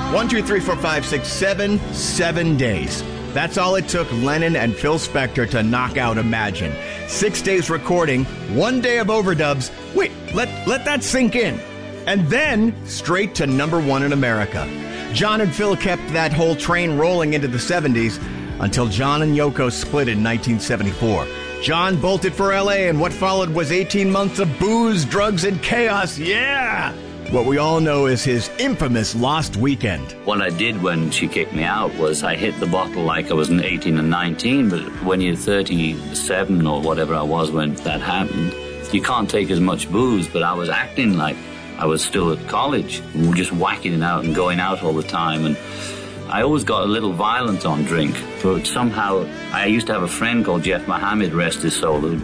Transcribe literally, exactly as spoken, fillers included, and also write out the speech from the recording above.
One, two, three, four, five, six, seven, seven days. That's all it took Lennon and Phil Spector to knock out Imagine. Six days recording, one day of overdubs. Wait, let, let that sink in. And then straight to number one in America. John and Phil kept that whole train rolling into the seventies until John and Yoko split in nineteen seventy-four. John bolted for L A, and what followed was eighteen months of booze, drugs, and chaos. Yeah! What we all know is his infamous Lost Weekend. What I did when she kicked me out was I hit the bottle like I was eighteen and nineteen, but when you're thirty-seven or whatever I was when that happened, you can't take as much booze, but I was acting like I was still at college, just whacking it out and going out all the time, and I always got a little violent on drink, but somehow I used to have a friend called Jeff Mohammed, rest his soul, who